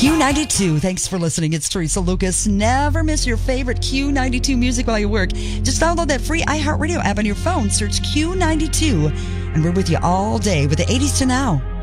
Q92. Thanks for listening. It's Teresa Lucas. Never miss your favorite Q92 music while you work. Just download that free iHeartRadio app on your phone. Search Q92. And we're with you all day with the 80s to now.